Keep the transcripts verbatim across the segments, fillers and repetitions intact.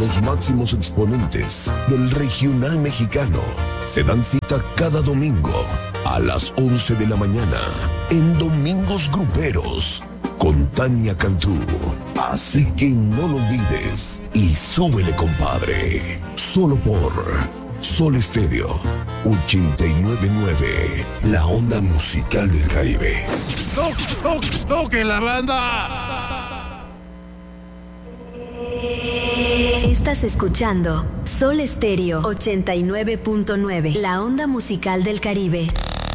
los máximos exponentes del regional mexicano se dan cita cada domingo a las once de la mañana en Domingos Gruperos con Tania Cantú. Así que no lo olvides y súbele, compadre. Solo por Sol Estéreo ochenta y nueve punto nueve, la onda musical del Caribe. ¡Toque, toque, toque la banda! Estás escuchando Sol Estéreo ochenta y nueve punto nueve, la onda musical del Caribe.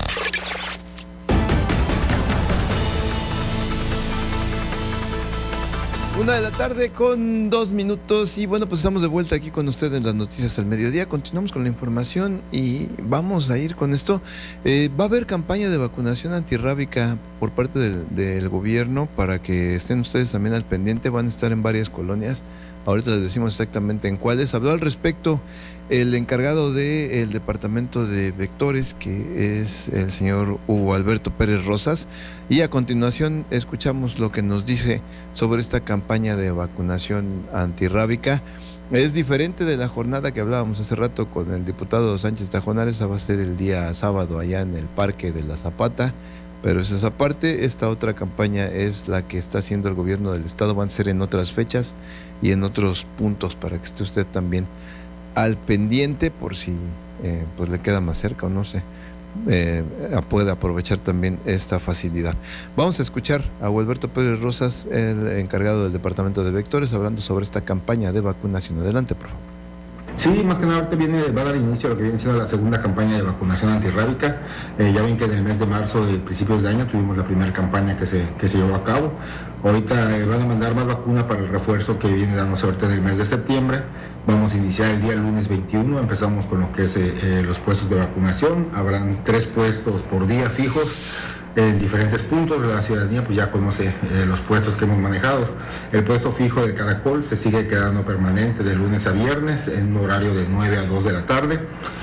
Una de la tarde con dos minutos y bueno, pues estamos de vuelta aquí con ustedes en las noticias al mediodía. Continuamos con la información y vamos a ir con esto. Eh, va a haber campaña de vacunación antirrábica por parte del, del gobierno para que estén ustedes también al pendiente. Van a estar en varias colonias. Ahorita les decimos exactamente en cuáles. Habló al respecto el encargado del departamento de vectores, que es el señor Hugo Alberto Pérez Rosas. Y a continuación escuchamos lo que nos dice sobre esta campaña de vacunación antirrábica. Es diferente de la jornada que hablábamos hace rato con el diputado Sánchez Tajonar. Esa va a ser el día sábado allá en el Parque de la Zapata. Pero eso es aparte. Esta otra campaña es la que está haciendo el gobierno del estado. Van a ser en otras fechas y en otros puntos para que esté usted también al pendiente por si eh, pues le queda más cerca o no sé. Eh, puede aprovechar también esta facilidad. Vamos a escuchar a Alberto Pérez Rosas, el encargado del departamento de vectores, hablando sobre esta campaña de vacunación. Adelante, por favor. Sí, más que nada ahorita viene, va a dar inicio a lo que viene siendo la segunda campaña de vacunación antirrábica. Eh, ya ven que en el mes de marzo y principios de año tuvimos la primera campaña que se, que se llevó a cabo. Ahorita eh, van a mandar más vacuna para el refuerzo que viene dándose ahorita en el mes de septiembre. Vamos a iniciar el día lunes veintiuno, empezamos con lo que es eh, los puestos de vacunación. Habrán tres puestos por día fijos en diferentes puntos. La ciudadanía pues ya conoce eh, los puestos que hemos manejado. El puesto fijo del Caracol se sigue quedando permanente de lunes a viernes en un horario de nueve a dos de la tarde,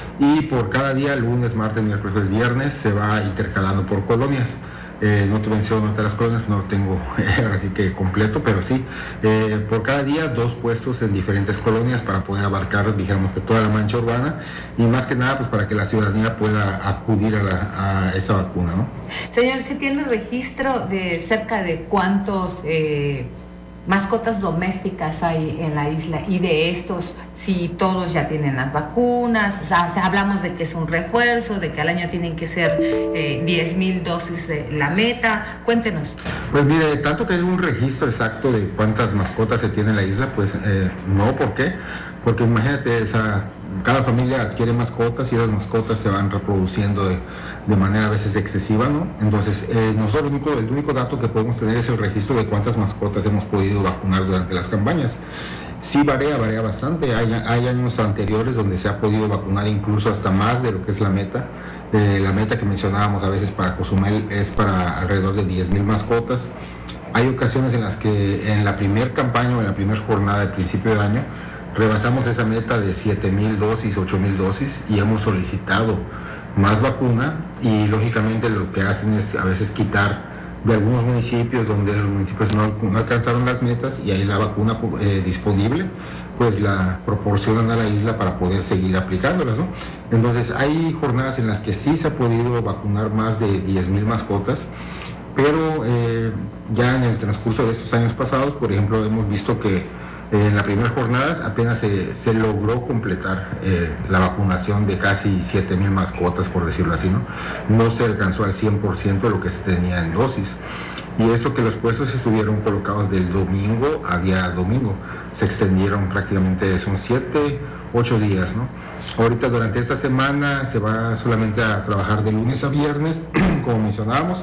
y por cada día, lunes, martes, miércoles, viernes, se va intercalando por colonias. Eh, no te menciono otras colonias, no tengo eh, ahora sí que completo, pero sí, eh, por cada día dos puestos en diferentes colonias para poder abarcar, dijéramos que toda la mancha urbana, y más que nada pues para que la ciudadanía pueda acudir a, la, a esa vacuna, ¿no? Señor, ¿se tiene registro de cerca de cuántos eh, mascotas domésticas hay en la isla? Y de estos, si todos ya tienen las vacunas, o sea, o sea, hablamos de que es un refuerzo, de que al año tienen que ser eh, diez mil dosis de la meta. Cuéntenos. Pues mire, tanto que hay un registro exacto de cuántas mascotas se tiene en la isla, pues eh, no, ¿por qué? Porque imagínate, esa, cada familia adquiere mascotas y esas mascotas se van reproduciendo de, de manera a veces excesiva, ¿no? Entonces, eh, nosotros el único, el único dato que podemos tener es el registro de cuántas mascotas hemos podido vacunar durante las campañas. Sí varía, varía bastante. Hay, hay años anteriores donde se ha podido vacunar incluso hasta más de lo que es la meta. Eh, la meta que mencionábamos a veces para Cozumel es para alrededor de diez mil mascotas. Hay ocasiones en las que en la primera campaña o en la primera jornada de principio de año rebasamos esa meta de siete mil dosis, ocho mil dosis, y hemos solicitado más vacuna, y lógicamente lo que hacen es a veces quitar de algunos municipios donde los municipios no, no alcanzaron las metas y hay la vacuna eh, disponible, pues la proporcionan a la isla para poder seguir aplicándolas, ¿no? Entonces hay jornadas en las que sí se ha podido vacunar más de diez mil mascotas, pero eh, ya en el transcurso de estos años pasados, por ejemplo, hemos visto que en las primeras jornadas apenas se, se logró completar eh, la vacunación de casi siete mil mascotas, por decirlo así, ¿no? No se alcanzó al cien por ciento de lo que se tenía en dosis. Y eso que los puestos estuvieron colocados del domingo a día domingo. Se extendieron prácticamente, son siete, ocho días, ¿no? Ahorita durante esta semana se va solamente a trabajar de lunes a viernes, como mencionábamos.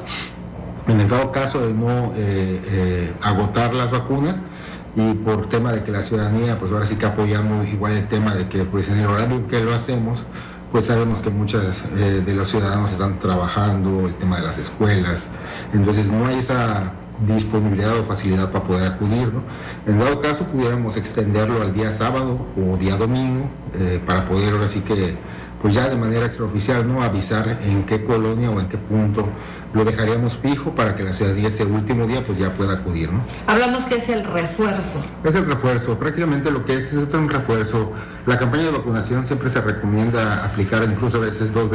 En el dado caso de no eh, eh, agotar las vacunas, y por tema de que la ciudadanía, pues ahora sí que apoyamos igual el tema de que pues en el horario que lo hacemos, pues sabemos que muchas eh, de los ciudadanos están trabajando, el tema de las escuelas, entonces no hay esa disponibilidad o facilidad para poder acudir, ¿no? En dado caso pudiéramos extenderlo al día sábado o día domingo eh, para poder ahora sí que pues ya de manera extraoficial, ¿no? Avisar en qué colonia o en qué punto lo dejaríamos fijo para que la ciudadanía ese último día pues ya pueda acudir, ¿no? Hablamos que es el refuerzo. Es el refuerzo, prácticamente lo que es es un refuerzo. La campaña de vacunación siempre se recomienda aplicar incluso a veces dos veces